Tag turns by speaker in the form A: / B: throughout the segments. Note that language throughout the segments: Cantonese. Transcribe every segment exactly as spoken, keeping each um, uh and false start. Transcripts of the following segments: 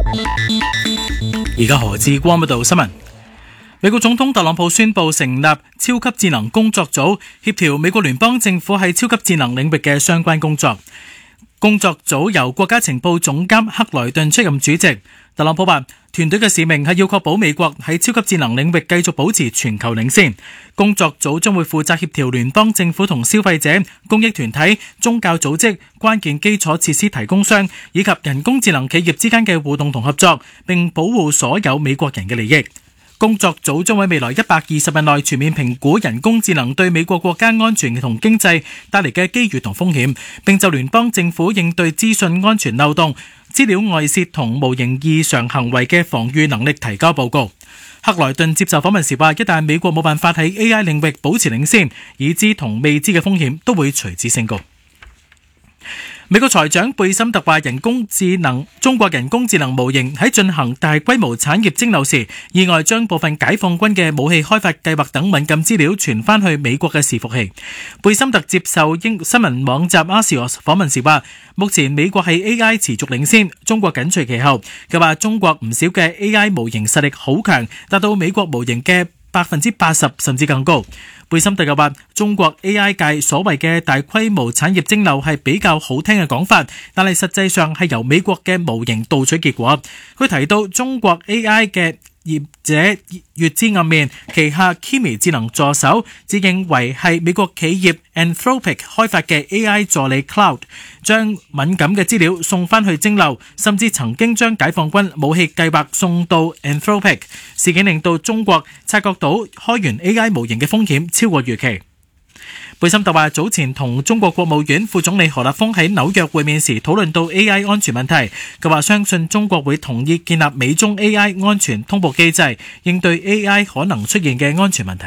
A: 而家何志光報道新聞。美國總統特朗普宣布成立超級智能工作組，協調美國聯邦政府喺超級智能領域嘅相關工作。工作組由國家情報總監克萊頓出任主席。特朗普話，團隊嘅使命係要確保美國喺超級智能領域繼續保持全球領先。工作組將會負責協調聯邦政府同消費者、公益團體、宗教組織、關鍵基礎設施提供商以及人工智能企業之間嘅互動同合作，並保護所有美國人嘅利益。工作組將喺未來一百二十日內全面評估人工智能對美國國家安全同經濟帶嚟嘅機遇同風險，並就聯邦政府應對資訊安全漏洞、資料外泄同無形異常行為嘅防禦能力提交報告。克萊頓接受訪問時話，一旦美國冇辦法喺 A I 領域保持領先，已知同未知嘅風險都會隨之升高。美國財長貝森特話，人工智能中國人工智能模型喺進行大規模產業徵餾時，意外將部分解放軍嘅武器開發計劃等敏感資料傳翻去美國嘅伺服器。貝森特接受英新聞網站 Axios 訪問時話，目前美國喺 A I 持續領先，中國緊隨其後。佢話中國唔少嘅 A I 模型實力好強，達到美國模型嘅百分之八十甚至更高。貝森特又話，中國 A I 界所謂嘅大規模產業徵餾係比較好聽嘅講法，但係實際上係由美國嘅模型盜取結果。佢提到中國 A I 嘅業者越知暗面，旗下 Kimi 智能助手自認為係美國企業 Anthropic 開發嘅 A I 助理 Cloud， 將敏感嘅資料送翻去徵餾，甚至曾經將解放軍武器計劃送到 Anthropic。 事件令到中國察覺到開源 A I 模型嘅風險超過預期。貝森特話，早前同中國國務院副總理何立峰喺紐約會面時討論到 A I 安全問題。佢話相信中國會同意建立美中 A I 安全通報機制，應對 A I 可能出現嘅安全問題。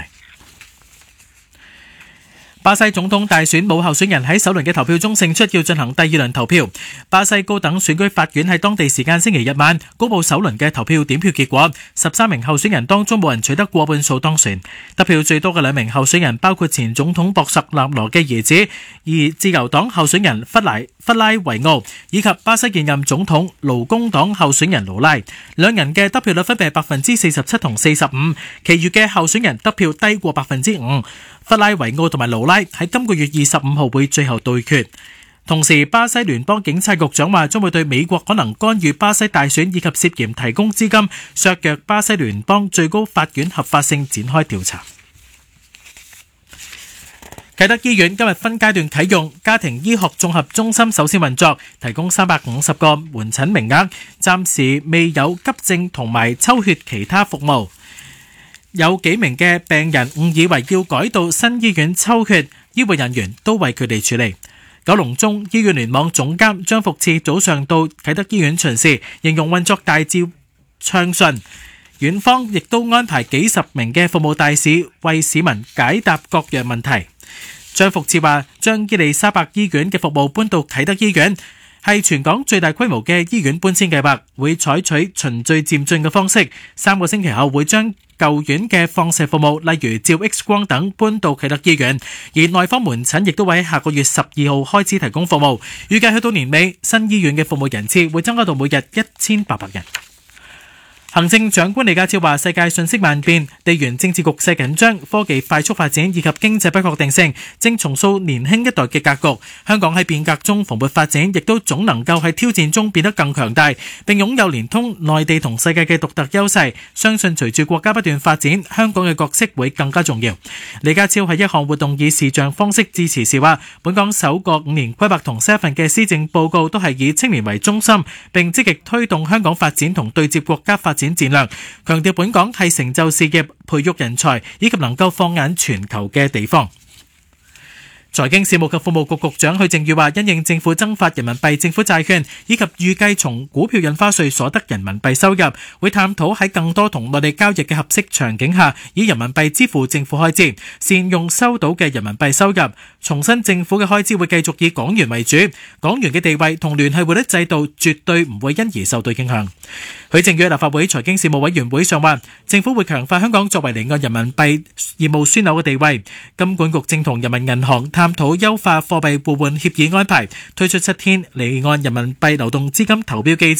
A: 巴西總統大選冇候選人喺首輪嘅投票中勝出，要進行第二輪投票。巴西高等選舉法院喺當地時間星期日晚公布首輪嘅投票點票結果，十三名候選人當中冇人取得過半數當選。得票最多嘅兩名候選人包括前總統博什納羅嘅兒子，而自由黨候選人弗萊弗拉維奧以及巴西現任總統勞工黨候選人盧拉，兩人嘅得票率分別係百分之四十七同四十五，其餘嘅候選人得票低過百分之五。弗拉維奧同埋盧拉喺今個月二十五號會最後對決。同時，巴西聯邦警察局長話將會對美國可能干預巴西大選以及涉嫌提供資金削弱巴西聯邦最高法院合法性展開調查。啟德醫院今日分階段啟用家庭醫學綜合中心，首先運作，提供三百五十個門診名額，暫時未有急症同埋抽血其他服務。有幾名嘅病人誤以為要改到新醫院抽血，醫護人員都為佢哋處理。九龍中醫院聯網總監張福賜早上到啟德醫院巡視，形容運作大致暢順。院方亦都安排幾十名嘅服務大使為市民解答各樣問題。張福賜話，將伊利沙伯醫院嘅服務搬到啟德醫院，係全港最大規模嘅醫院搬遷計劃，會採取循序漸進嘅方式。三個星期後會將舊院嘅放射服務，例如照 X 光等，搬到啟德醫院。而內科門診亦都會喺下個月十二號開始提供服務。預計去到年尾，新醫院嘅服務人次會增加到每日一千八百人。行政長官李家超話，世界瞬息萬變，地緣政治局勢緊張，科技快速發展以及經濟不確定性正重塑年輕一代嘅格局。香港喺變革中蓬勃發展，亦都總能夠喺挑戰中變得更強大，並擁有連通內地同世界嘅獨特優勢。相信隨住國家不斷發展，香港嘅角色會更加重要。李家超喺一項活動以視像方式致辭時話，本港首個五年規劃同新一份嘅施政報告都係以青年為中心，並積極推動香港發展同對接國家發展戰略，強調本港係成就事業、培育人才以及能夠放眼全球嘅地方。財經事務及庫務局局長許正宇話，因應政府增發人民幣政府債券以及預計從股票印花稅所得人民幣收入，會探討喺更多同內地交易嘅合適場景下，以人民幣支付政府開支，善用收到嘅人民幣收入。重申政府嘅開支會繼續以港元為主，港元嘅地位同聯繫匯率制度絕對唔會因而受到影響。許正宇喺立法會財經事務委員會上話，政府會強化香港作為離岸人民幣業務樞紐嘅地位。金管局正同人民銀行探討優化貨幣互換協議安排，推出七天離岸人民幣流動資金投標機制，